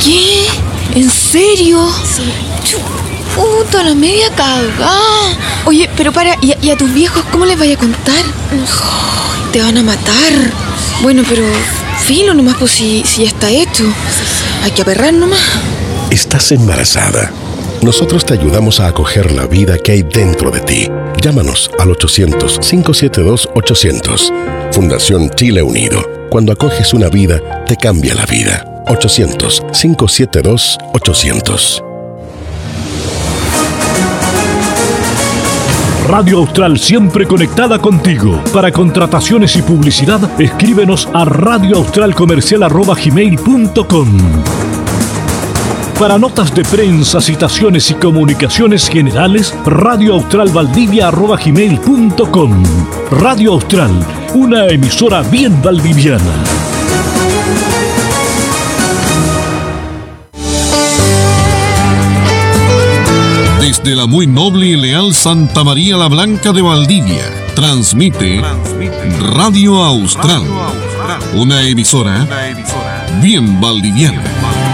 ¿Qué? ¿En serio? Sí. Puta, la media cagada. Oye, pero para, ¿y a tus viejos cómo les vaya a contar? No sé. Te van a matar. Bueno, pero filo nomás, pues si ya está hecho. Hay que aperrar nomás. Estás embarazada. Nosotros te ayudamos a acoger la vida que hay dentro de ti. Llámanos al 800-572-800. Fundación Chile Unido. Cuando acoges una vida, te cambia la vida. 800-572-800. Radio Austral, siempre conectada contigo. Para contrataciones y publicidad, escríbenos a radioaustralcomercial@gmail.com. Para notas de prensa, citaciones y comunicaciones generales, radioaustralvaldivia@gmail.com. Radio Austral, una emisora bien valdiviana. Desde la muy noble y leal Santa María la Blanca de Valdivia, transmite Radio Austral, una emisora bien valdiviana.